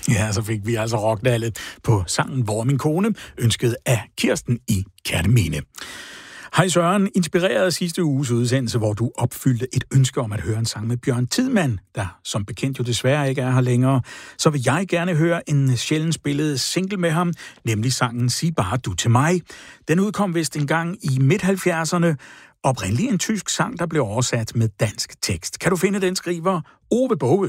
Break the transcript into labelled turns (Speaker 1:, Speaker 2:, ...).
Speaker 1: Ja, så fik vi altså rockdallet på sangen Hvor min kone, ønsket af Kirsten i Kerteminde. Hej Søren, inspireret af sidste uges udsendelse, hvor du opfyldte et ønske om at høre en sang med Bjørn Tidemand, der som bekendt jo desværre ikke er her længere, så vil jeg gerne høre en sjældent spillet single med ham, nemlig sangen Sig bare du til mig. Den udkom vist engang i midt-70'erne, oprindeligt en tysk sang, der blev oversat med dansk tekst. Kan du finde den, skriver Ove Bove?